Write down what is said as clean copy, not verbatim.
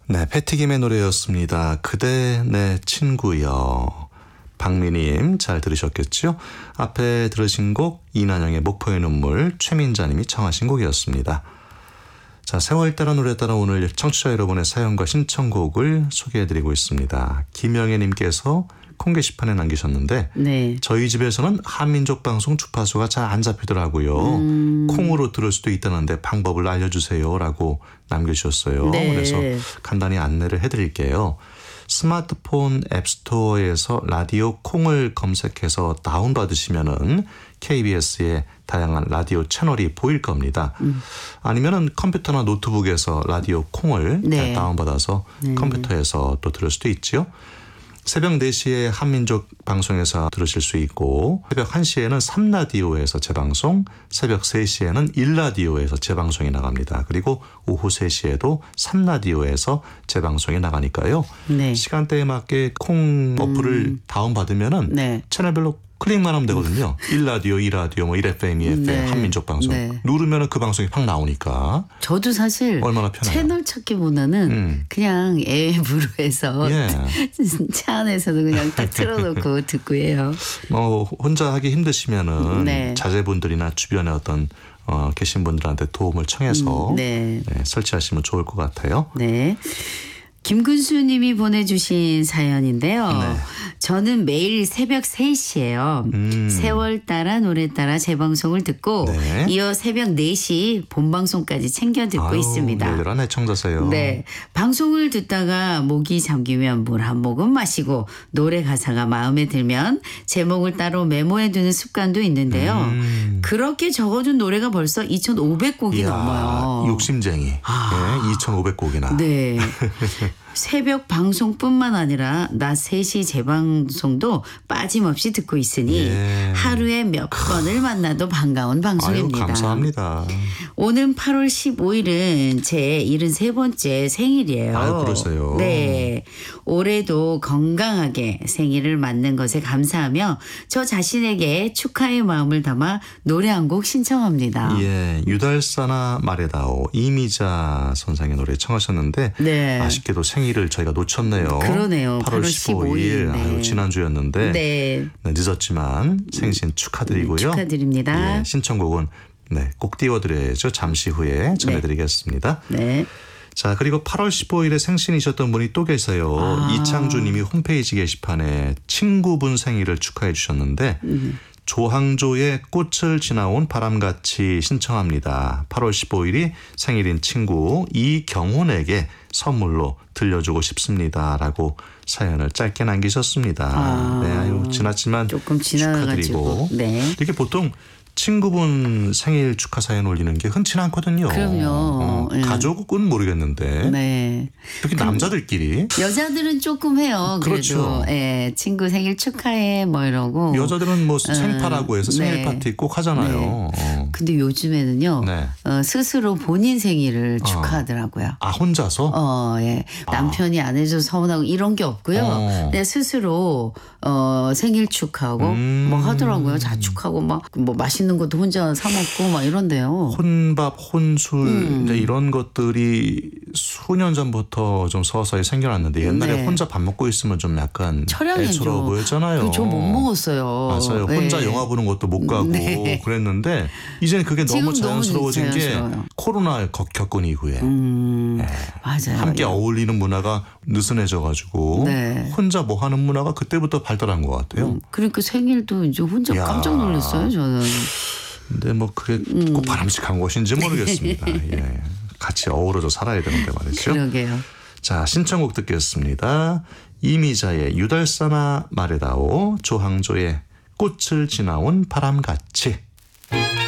네, 패티김의 노래였습니다. 그대 내 친구여. 박미님 잘 들으셨겠죠? 앞에 들으신 곡 이난영의 목포의 눈물, 최민자님이 청하신 곡이었습니다. 자, 세월 따라 노래 따라 오늘 청취자 여러분의 사연과 신청곡을 소개해드리고 있습니다. 김영애님께서 콩 게시판에 남기셨는데 네. 저희 집에서는 한민족 방송 주파수가 잘 안 잡히더라고요. 콩으로 들을 수도 있다는데 방법을 알려주세요 라고 남겨주셨어요. 네. 그래서 간단히 안내를 해드릴게요. 스마트폰 앱스토어에서 라디오 콩을 검색해서 다운받으시면은 KBS의 다양한 라디오 채널이 보일 겁니다. 아니면은 컴퓨터나 노트북에서 라디오 콩을 네. 다운받아서 컴퓨터에서 또 들을 수도 있죠. 새벽 4시에 한민족 방송에서 들으실 수 있고 새벽 1시에는 3라디오에서 재방송, 새벽 3시에는 1라디오에서 재방송이 나갑니다. 그리고 오후 3시에도 3라디오에서 재방송이 나가니까요. 네. 시간대에 맞게 콩 어플을 다운받으면은 네. 채널별로 클릭만 하면 되거든요. 1라디오, 2라디오, 뭐 1FM, 2FM, 네. 한민족 방송. 네. 누르면은 그 방송이 확 나오니까. 저도 사실 얼마나 편해요. 채널 찾기보다는 그냥 앱으로 해서 예. 차 안에서도 그냥 딱 틀어놓고 듣고 해요. 뭐 혼자 하기 힘드시면은 네. 자제분들이나 주변에 어떤 계신 분들한테 도움을 청해서 네. 설치하시면 좋을 것 같아요. 네. 김근수 님이 보내주신 사연인데요. 네. 저는 매일 새벽 3시에요. 세월 따라 노래 따라 재방송을 듣고 네. 이어 새벽 4시 본방송까지 챙겨 듣고 있습니다. 열렬한 애청자세요. 네. 방송을 듣다가 목이 잠기면 물 한 모금 마시고 노래 가사가 마음에 들면 제목을 따로 메모해두는 습관도 있는데요. 그렇게 적어둔 노래가 벌써 2,500곡이 이야, 넘어요. 욕심쟁이. 네, 2,500곡이나. 네. 새벽 방송뿐만 아니라 낮 3시 재방송도 빠짐없이 듣고 있으니 예. 하루에 몇 번을 만나도 반가운 방송입니다. 아유, 감사합니다. 오는 8월 15일은 제 73번째 생일이에요. 아유, 그러세요. 네. 올해도 건강하게 생일을 맞는 것에 감사하며 저 자신에게 축하의 마음을 담아 노래 한 곡 신청합니다. 예, 유달사나 말해다오 이미자 선생의 노래 청하셨는데 네. 아쉽게도 생일을 저희가 놓쳤네요. 그러네요. 8월 15일. 네. 아유, 지난주였는데 네. 네, 늦었지만 생신 축하드리고요. 축하드립니다. 예, 신청곡은 꼭 띄워드려야죠. 잠시 후에 전해드리겠습니다. 네. 자, 그리고 8월 15일에 생신이셨던 분이 또 계세요. 이창주 님이 홈페이지 게시판에 친구분 생일을 축하해 주셨는데 조항조의 꽃을 지나온 바람같이 신청합니다. 8월 15일이 생일인 친구 이경훈에게 선물로 들려주고 싶습니다. 라고 사연을 짧게 남기셨습니다. 네, 아유, 지났지만 조금 지나가지고. 축하드리고. 네. 이렇게 보통 친구분 생일 축하 사연 올리는 게 흔치 않거든요. 그럼요. 네. 가족은 모르겠는데 네. 특히 남자들끼리 여자들은 조금 해요. 그렇죠. 그래도 예, 친구 생일 축하해 뭐 이러고. 여자들은 뭐 생파라고 해서 생일 네. 파티 꼭 하잖아요. 근데 요즘에는요. 네. 스스로 본인 생일을 축하하더라고요. 아, 혼자서? 예. 남편이 안 해줘서 서운하고 이런 게 없고요. 내 스스로 생일 축하하고 뭐 하더라고요. 자축하고 막 뭐 맛있는 것도 혼자 사 먹고 막 이런데요. 혼밥, 혼술 이제 이런 것들이 수년 전부터 좀 서서히 생겨났는데 옛날에 네. 혼자 밥 먹고 있으면 좀 약간 철량이죠. 애처로워 보였잖아요. 저 못 먹었어요. 맞아요. 혼자 네. 영화 보는 것도 못 가고 네. 그랬는데 이제는 그게 너무 지금 자연스러워진 너무 게 자연스러워요. 코로나 겪은 이후에 맞아요. 함께 어울리는 문화가 느슨해져가지고 네. 혼자 뭐 하는 문화가 그때부터 발달한 것 같아요. 그러니까 생일도 이제 혼자 야. 깜짝 놀랐어요. 저는. 근데 뭐 그게 꼭 바람직한 것인지 모르겠습니다. 예. 같이 어우러져 살아야 되는데 말이죠. 그러게요. 자, 신청곡 듣겠습니다. 이미자의 유달사나 말해다오, 조항조의 꽃을 지나온 바람같이.